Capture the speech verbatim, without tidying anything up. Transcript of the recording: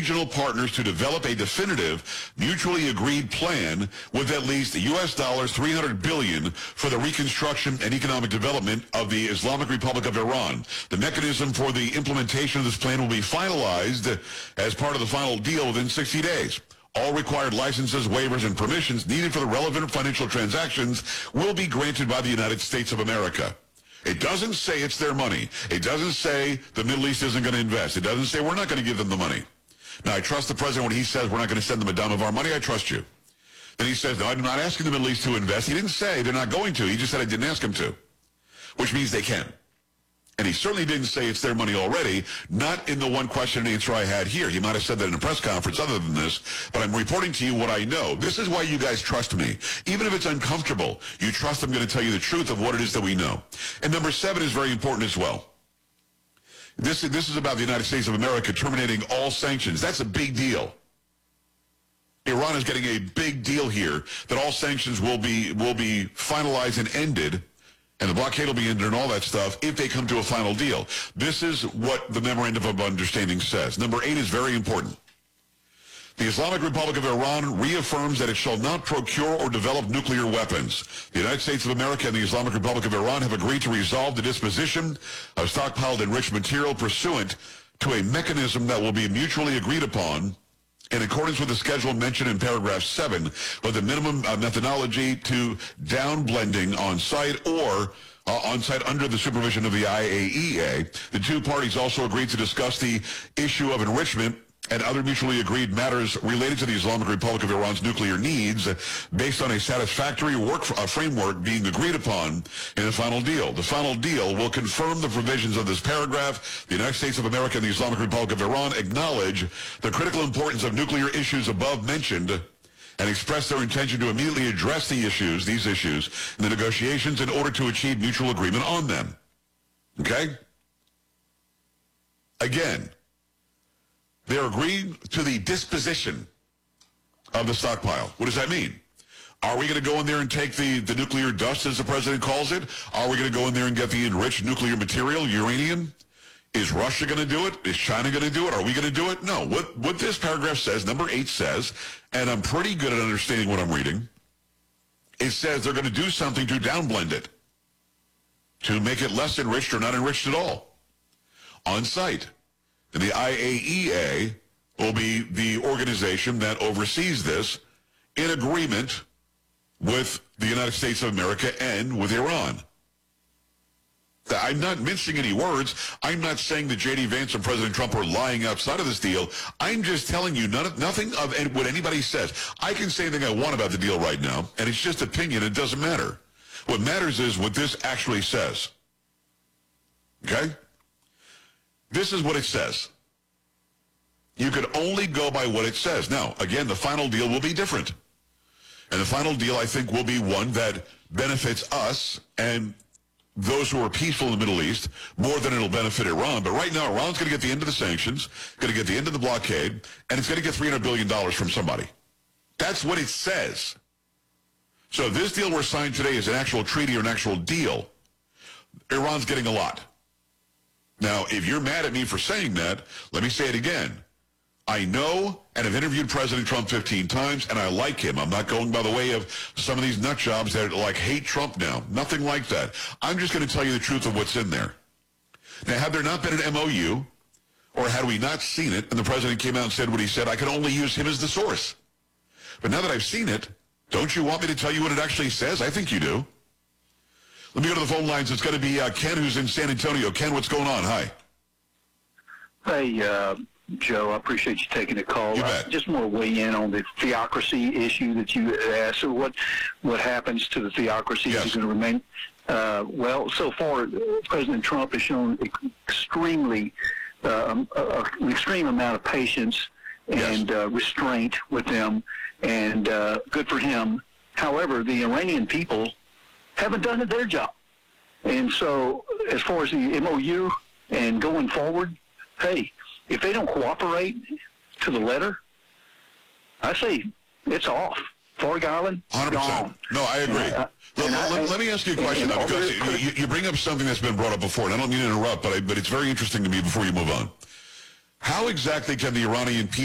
regional partners to develop a definitive, mutually agreed plan with at least U S dollars three hundred billion dollars for the reconstruction and economic development of the Islamic Republic of Iran. The mechanism for the implementation of this plan will be finalized as part of the final deal within sixty days. All required licenses, waivers, and permissions needed for the relevant financial transactions will be granted by the United States of America. It doesn't say it's their money. It doesn't say the Middle East isn't going to invest. It doesn't say we're not going to give them the money. Now, I trust the president when he says we're not going to send them a dime of our money. I trust you. Then he says, no, I'm not asking the Middle East to invest. He didn't say they're not going to. He just said I didn't ask them to, which means they can. And he certainly didn't say it's their money already, not in the one question and answer I had here. He might have said that in a press conference other than this, but I'm reporting to you what I know. This is why you guys trust me. Even if it's uncomfortable, you trust I'm going to tell you the truth of what it is that we know. And number seven is very important as well. This, this is about the United States of America terminating all sanctions. That's a big deal. Iran is getting a big deal here that all sanctions will be, will be finalized and ended, and the blockade will be ended and all that stuff if they come to a final deal. This is what the Memorandum of Understanding says. Number eight is very important. The Islamic Republic of Iran reaffirms that it shall not procure or develop nuclear weapons. The United States of America and the Islamic Republic of Iran have agreed to resolve the disposition of stockpiled enriched material pursuant to a mechanism that will be mutually agreed upon in accordance with the schedule mentioned in paragraph seven, with the minimum uh, methodology to down blending on site or uh, on site under the supervision of the I A E A. The two parties also agreed to discuss the issue of enrichment and other mutually agreed matters related to the Islamic Republic of Iran's nuclear needs based on a satisfactory work uh, framework being agreed upon in the final deal. The final deal will confirm the provisions of this paragraph. The United States of America and the Islamic Republic of Iran acknowledge the critical importance of nuclear issues above mentioned and express their intention to immediately address the issues, these issues, in the negotiations in order to achieve mutual agreement on them. Okay? Again, they're agreeing to the disposition of the stockpile. What does that mean? Are we going to go in there and take the, the nuclear dust, as the president calls it? Are we going to go in there and get the enriched nuclear material, uranium? Is Russia going to do it? Is China going to do it? Are we going to do it? No. What, what this paragraph says, number eight says, and I'm pretty good at understanding what I'm reading, it says they're going to do something to downblend it, to make it less enriched or not enriched at all, on site. And the I A E A will be the organization that oversees this in agreement with the United States of America and with Iran. I'm not mincing any words. I'm not saying that J D Vance and President Trump are lying outside of this deal. I'm just telling you none of, nothing of what anybody says. I can say anything I want about the deal right now, and it's just opinion. It doesn't matter. What matters is what this actually says. Okay? This is what it says. You could only go by what it says. Now, again, the final deal will be different. And the final deal, I think, will be one that benefits us and those who are peaceful in the Middle East more than it'll benefit Iran. But right now, Iran's going to get the end of the sanctions, going to get the end of the blockade, and it's going to get three hundred billion dollars from somebody. That's what it says. So if this deal we're signed today is an actual treaty or an actual deal, Iran's getting a lot. Now, if you're mad at me for saying that, let me say it again. I know and have interviewed President Trump fifteen times, and I like him. I'm not going by the way of some of these nut jobs that like hate Trump now. Nothing like that. I'm just going to tell you the truth of what's in there. Now, had there not been an M O U, or had we not seen it, and the president came out and said what he said, I could only use him as the source. But now that I've seen it, don't you want me to tell you what it actually says? I think you do. Let me go to the phone lines. It's going to be uh, Ken, who's in San Antonio. Ken, what's going on? Hi. Hey, uh, Joe, I appreciate you taking the call. You I bet. just want to weigh in on the theocracy issue that you asked. So what what happens to the theocracy? Yes. Is it going to remain? Uh, well, so far, President Trump has shown extremely uh, uh, an extreme amount of patience and Yes. uh, restraint with them, and uh, good for him. However, the Iranian people haven't done their job. And so as far as the M O U and going forward, hey, if they don't cooperate to the letter, I say it's off. Farg Island, one hundred percent. gone. No, I agree. And, uh, let, and let, I- let me ask you a question, and though, because all the- you, you bring up something that's been brought up before, and I don't mean to interrupt, but, I, but it's very interesting to me before you move on. How exactly can the Iranian people